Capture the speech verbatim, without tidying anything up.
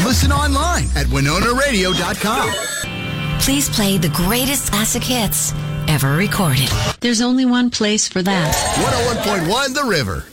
listen online at winona radio dot com. Please play the greatest classic hits ever recorded. There's only one place for that. one oh one point one The River.